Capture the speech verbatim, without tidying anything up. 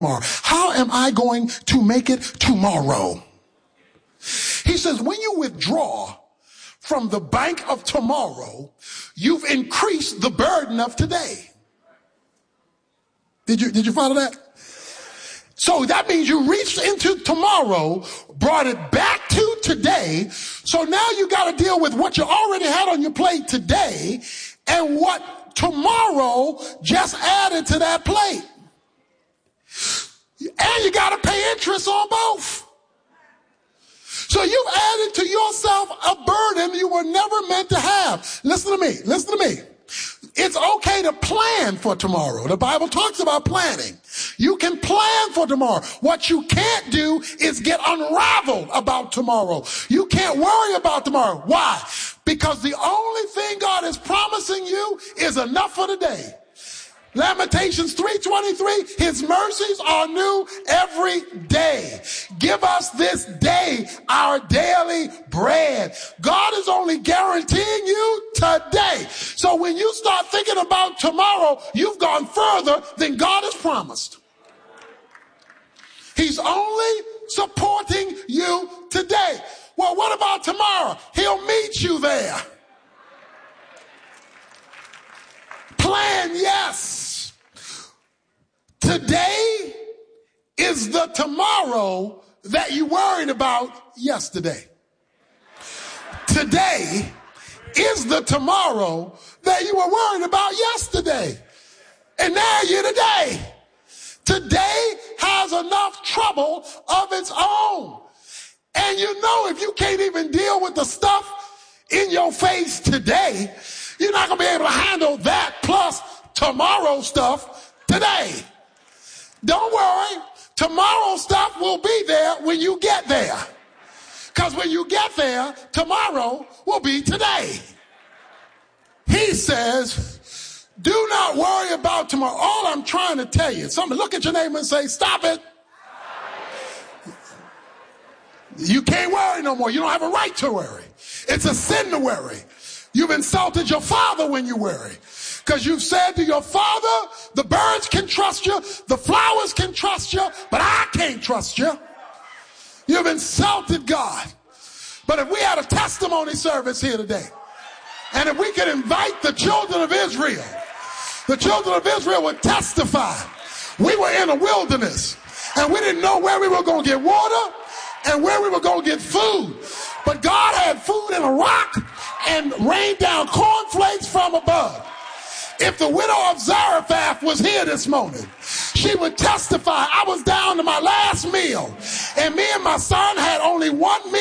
tomorrow? How am I going to make it tomorrow? He says, when you withdraw from the bank of tomorrow, you've increased the burden of today. Did you, did you follow that? So that means you reached into tomorrow, brought it back to today. So now you got to deal with what you already had on your plate today and what tomorrow just added to that plate. And you got to pay interest on both. So you've added to yourself a burden you were never meant to have. Listen to me. Listen to me. It's okay to plan for tomorrow. The Bible talks about planning. You can plan for tomorrow. What you can't do is get unraveled about tomorrow. You can't worry about tomorrow. Why? Because the only thing God is promising you is enough for today. Lamentations three twenty-three, his mercies are new every day. Give us this day our daily bread. God is only guaranteeing you today. So when you start thinking about tomorrow, you've gone further than God has promised. He's only supporting you today. Well, what about tomorrow? He'll meet you there. Plan, yes. Today is the tomorrow that you worried about yesterday. Today is the tomorrow that you were worried about yesterday. And now you're today. Today has enough trouble of its own. And you know, if you can't even deal with the stuff in your face today, you're not going to be able to handle that plus tomorrow stuff today. Don't worry. Tomorrow's stuff will be there when you get there. Because when you get there, tomorrow will be today. He says, do not worry about tomorrow. All I'm trying to tell you, somebody look at your neighbor and say, stop it. You can't worry no more. You don't have a right to worry. It's a sin to worry. You've insulted your father when you worry. Because you've said to your father, the birds can trust you, the flowers can trust you, but I can't trust you. You've insulted God. But if we had a testimony service here today, and if we could invite the children of Israel, the children of Israel would testify. We were in a wilderness, and we didn't know where we were going to get water and where we were going to get food. But God had food in a rock and rained down cornflakes from above. If the widow of Zarephath was here this morning, she would testify, I was down to my last meal, and me and my son had only one meal